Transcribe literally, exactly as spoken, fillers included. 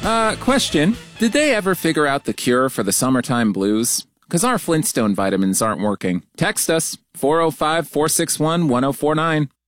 Uh, question. Did they ever figure out the cure for the summertime blues? Because our Flintstone vitamins aren't working. Text us, four oh five, four six one, one oh four nine.